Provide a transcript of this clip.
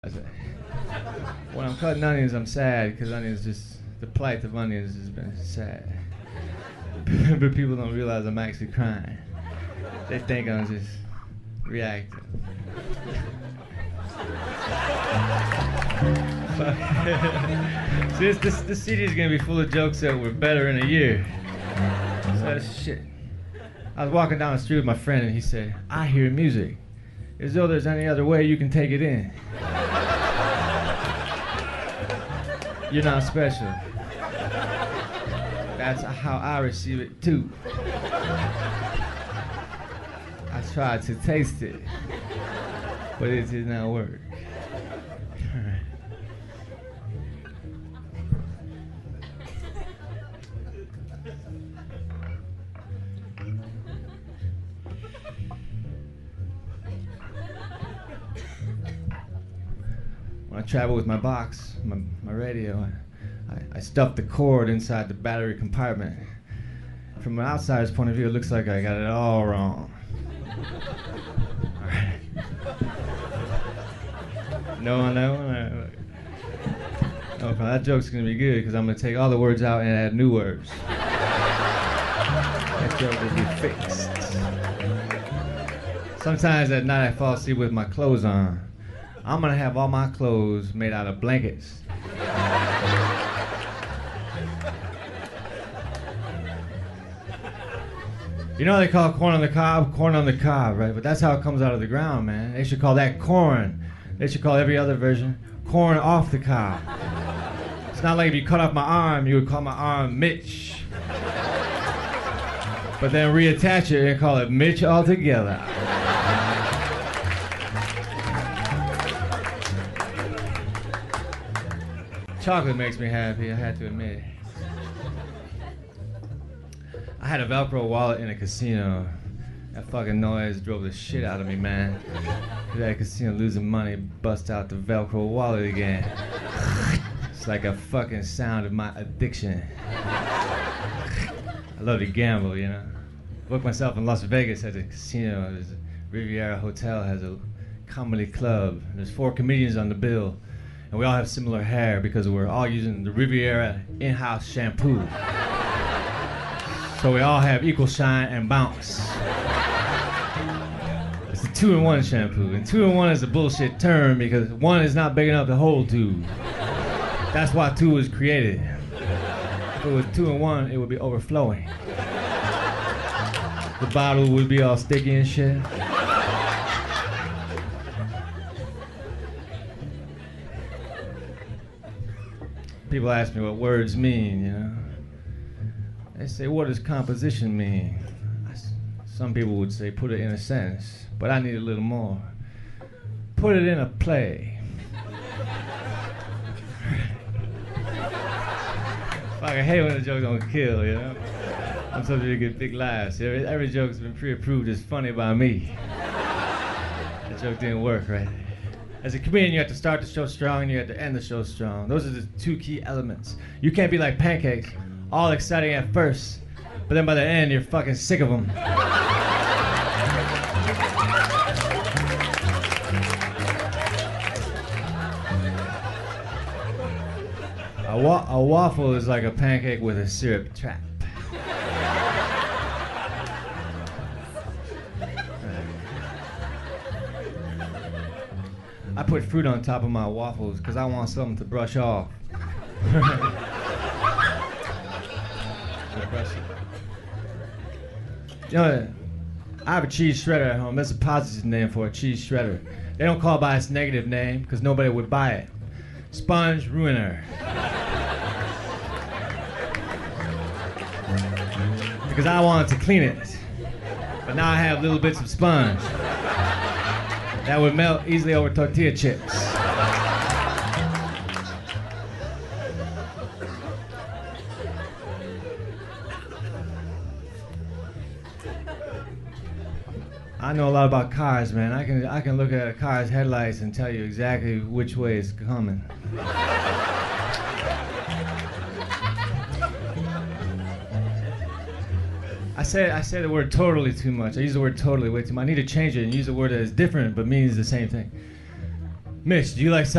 When I'm cutting onions, I'm sad because the plight of onions has been sad. But people don't realize I'm actually crying. They think I'm just reacting. See, this CD is gonna be full of jokes that were better in a year. So that's shit. I was walking down the street with my friend and he said, "I hear music as though there's any other way you can take it in. You're not special." That's how I receive it too. I tried to taste it, but it did not work. When I travel with my box, my radio, I stuffed the cord inside the battery compartment. From an outsider's point of view, it looks like I got it all wrong. All right. No, that joke's gonna be good because I'm gonna take all the words out and add new words. That joke will be fixed. Sometimes at night I fall asleep with my clothes on. I'm gonna have all my clothes made out of blankets. You know they call corn on the cob, right? But that's how it comes out of the ground, man. They should call that corn. They should call every other version corn off the cob. It's not like if you cut off my arm, you would call my arm Mitch. But then reattach it and call it Mitch altogether. Chocolate makes me happy, I had to admit it. I had a Velcro wallet in a casino. That fucking noise drove the shit out of me, man. That casino losing money, bust out the Velcro wallet again. It's like a fucking sound of my addiction. I love to gamble, you know. Booked myself in Las Vegas at the casino. There's a Riviera Hotel has a comedy club. There's 4 comedians on the bill. And we all have similar hair because we're all using the Riviera in-house shampoo. So we all have equal shine and bounce. It's a 2-in-1 shampoo. And 2-in-1 is a bullshit term because 1 is not big enough to hold 2. That's why 2 was created. If it was 2-in-1, it would be overflowing. The bottle would be all sticky and shit. People ask me what words mean, you know. They say, what does composition mean? Some people would say, put it in a sentence, but I need a little more. Put it in a play. Fuck, I hate when the joke don't kill, you know. I'm supposed to get big laughs. Every joke's been pre-approved as funny by me. That joke didn't work, right? As a comedian, you have to start the show strong and you have to end the show strong. Those are the 2 key elements. You can't be like pancakes, all exciting at first, but then by the end, you're fucking sick of them. A waffle is like a pancake with a syrup trap. I put fruit on top of my waffles because I want something to brush off. You know, I have a cheese shredder at home. That's a positive name for a cheese shredder. They don't call it by its negative name because nobody would buy it. Sponge ruiner. Because I wanted to clean it. But now I have little bits of sponge that would melt easily over tortilla chips. I know a lot about cars, man. I can look at a car's headlights and tell you exactly which way it's coming. I say the word totally too much. I use the word totally way too much. I need to change it and use a word that is different but means the same thing. Mitch, do you like